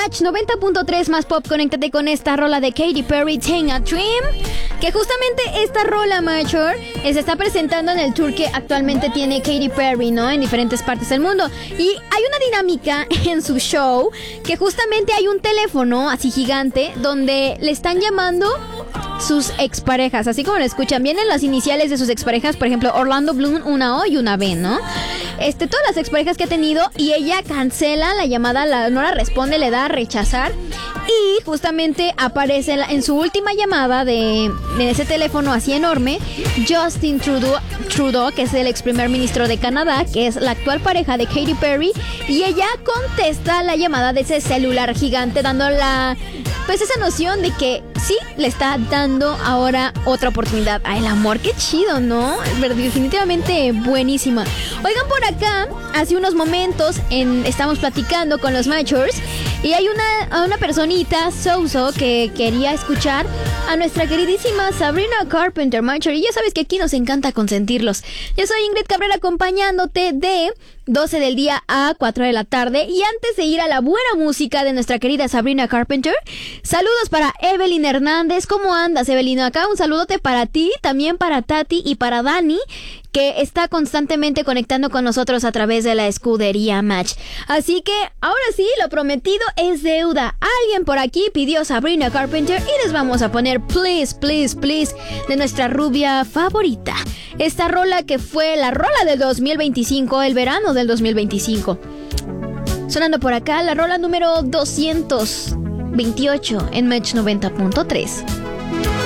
Match 90.3 más pop. Conéctate con esta rola de Katy Perry, Take a Dream. Que justamente esta rola, Mature, se está presentando en el tour que actualmente tiene Katy Perry, ¿no? En diferentes partes del mundo. Y hay una dinámica en su show que justamente hay un teléfono así gigante donde le están llamando sus exparejas. Así como lo escuchan, vienen las iniciales de sus exparejas. Por ejemplo, Orlando Bloom, una O y una B, ¿no? Todas las exparejas que ha tenido, y ella cancela la llamada, no la responde, le da a rechazar. Y justamente aparece en su última llamada de ese teléfono así enorme, Justin Trudeau, que es el ex primer ministro de Canadá, que es la actual pareja de Katy Perry, y ella contesta la llamada de ese celular gigante, dando pues esa noción de que sí le está dando ahora otra oportunidad al amor. Qué chido, ¿no? Definitivamente buenísima. Oigan, por acá, hace unos momentos estamos platicando con los Matchers y hay una personita, Souso, que quería escuchar a nuestra queridísima Sabrina Carpenter, Matcher. Y ya sabes que aquí nos encanta consentirlos. Yo soy Ingrid Cabrera, acompañándote de 12 del día a 4 de la tarde. Y antes de ir a la buena música de nuestra querida Sabrina Carpenter, saludos para Evelyn Hernández. ¿Cómo andas, Evelyn? Acá un saludote para ti, también para Tati y para Dani, que está constantemente conectando con nosotros a través de la escudería Match. Así que, ahora sí, lo prometido es deuda. Alguien por aquí pidió Sabrina Carpenter y les vamos a poner Please, Please, Please de nuestra rubia favorita. Esta rola que fue la rola del 2025, el verano del 2025. Sonando por acá la rola número 228 en Match 90.3.